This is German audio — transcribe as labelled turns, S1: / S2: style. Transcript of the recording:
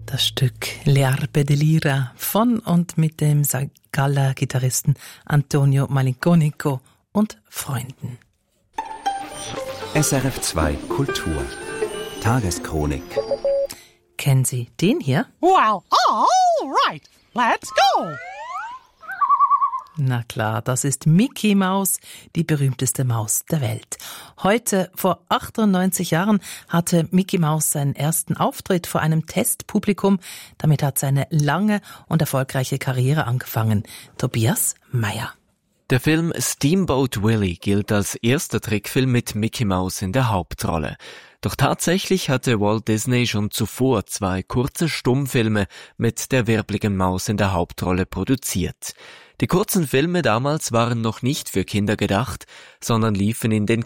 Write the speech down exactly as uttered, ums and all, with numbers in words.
S1: Das Stück Le Arpe de Lira von und mit dem Scala-Gitarristen Antonio Malinconico und Freunden.
S2: S R F zwei Kultur Tageschronik.
S1: Kennen Sie den hier?
S3: Well, all right, let's go!
S1: Na klar, das ist Mickey Maus, die berühmteste Maus der Welt. Heute, vor achtundneunzig Jahren, hatte Mickey Maus seinen ersten Auftritt vor einem Testpublikum. Damit hat seine lange und erfolgreiche Karriere angefangen. Tobias Meyer.
S4: Der Film Steamboat Willie gilt als erster Trickfilm mit Mickey Maus in der Hauptrolle. Doch tatsächlich hatte Walt Disney schon zuvor zwei kurze Stummfilme mit der wirbligen Maus in der Hauptrolle produziert. Die kurzen Filme damals waren noch nicht für Kinder gedacht, sondern liefen in den